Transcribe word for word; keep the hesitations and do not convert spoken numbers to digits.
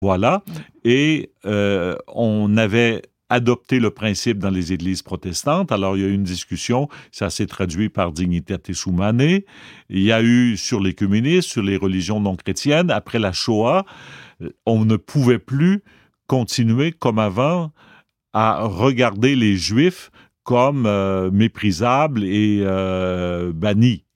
Voilà. Mm. Et euh, on avait adopté le principe dans les églises protestantes. Alors, il y a eu une discussion, ça s'est traduit par Dignitatis Humanae. Il y a eu sur l'écuménisme, sur les religions non chrétiennes. Après la Shoah, on ne pouvait plus continuer comme avant à regarder les Juifs comme euh, méprisables et euh, bannis.